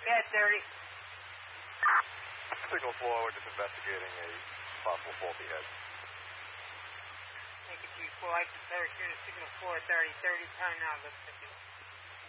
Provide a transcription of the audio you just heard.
Yeah, 30. Signal 4, we're just investigating a possible faulty head. Make it 3-4, I can parachute a signal 4, 30, 30, time now, looks like